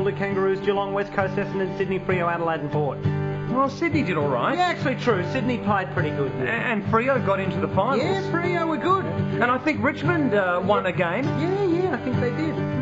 the Kangaroos, Geelong, West Coast, Essendon, Sydney, Freo, Adelaide and Port. Well, Sydney did all right. Yeah, actually true. Sydney played pretty good. Yeah. And Freo got into the finals. Yeah, Freo were good. And I think Richmond won a game. Yeah, I think they did.